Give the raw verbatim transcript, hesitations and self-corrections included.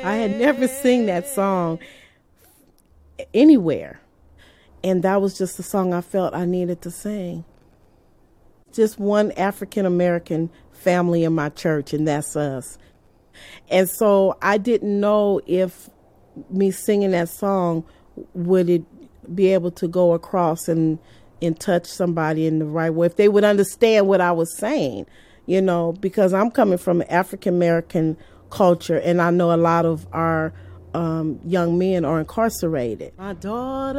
I had never seen that song anywhere. And that was just the song I felt I needed to sing. Just one African-American family in my church, and that's us. And so I didn't know if me singing that song, would it be able to go across and, and touch somebody in the right way, if they would understand what I was saying, you know, because I'm coming from an African-American culture, and I know a lot of our um, young men are incarcerated. My daughter.